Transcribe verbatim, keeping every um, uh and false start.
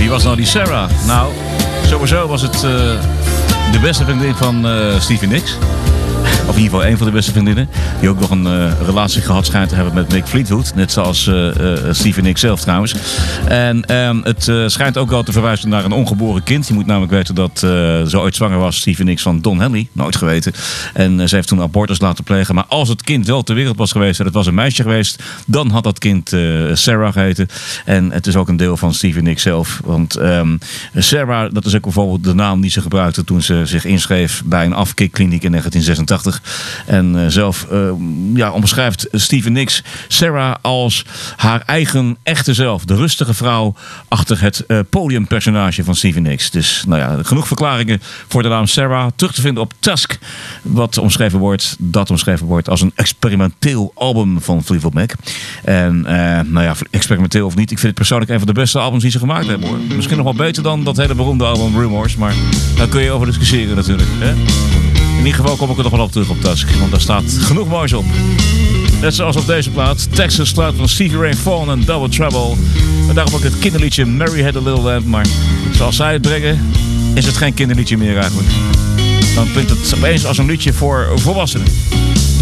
Wie was nou die Sarah? Nou, sowieso was het uh, de beste vriendin van uh, Stevie Nicks. Of in ieder geval een van de beste vriendinnen. Die ook nog een uh, relatie gehad schijnt te hebben met Mick Fleetwood. Net zoals uh, uh, Stevie Nicks zelf trouwens. En um, het uh, schijnt ook wel te verwijzen naar een ongeboren kind. Je moet namelijk weten dat uh, ze ooit zwanger was, Stevie Nicks, van Don Henley. Nooit geweten. En uh, ze heeft toen abortus laten plegen. Maar als het kind wel ter wereld was geweest en het was een meisje geweest, dan had dat kind uh, Sarah geheten. En het is ook een deel van Stevie Nicks zelf. Want um, Sarah, dat is ook bijvoorbeeld de naam die ze gebruikte toen ze zich inschreef bij een afkikkliniek in negentien zesentachtig. En uh, zelf uh, ja, omschrijft Stevie Nicks Sarah als haar eigen echte zelf. De rustige vrouw achter het uh, podiumpersonage van Stevie Nicks. Dus nou ja, genoeg verklaringen voor de naam Sarah. Terug te vinden op Tusk. Wat omschreven wordt, dat omschreven wordt als een experimenteel album van Fleetwood Mac. En uh, nou ja, experimenteel of niet. Ik vind het persoonlijk een van de beste albums die ze gemaakt hebben, hoor. Misschien nog wel beter dan dat hele beroemde album Rumors. Maar daar kun je over discussiëren natuurlijk. Hè? In ieder geval kom ik er nog wel op terug op Tusk, want daar staat genoeg moois op. Net zoals op deze plaat, Texas sluit van Stevie Ray Vaughan en Double Trouble. En daarom ook het kinderliedje Mary Had a Little Lamb. Maar zoals zij het brengen, is het geen kinderliedje meer eigenlijk. Dan klinkt het opeens als een liedje voor volwassenen.